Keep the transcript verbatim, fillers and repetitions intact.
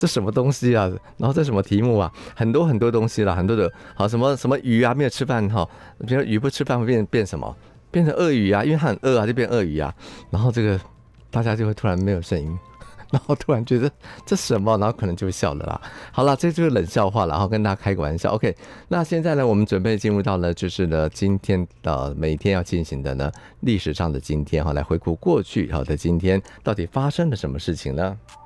这什么东西啊？然后这什么题目啊？很多很多东西啦，很多的，好什么什么鱼啊，没有吃饭哈，比如鱼不吃饭会变变什么？变成鳄鱼啊，因为它很饿啊，就变鳄鱼啊。然后这个大家就会突然没有声音，然后突然觉得这什么，然后可能就会笑了啦。好了，这就是冷笑话了，然后跟大家开个玩笑。OK， 那现在呢，我们准备进入到呢，就是呢今天的每天要进行的呢历史上的今天哈，来回顾过去好的今天到底发生了什么事情呢？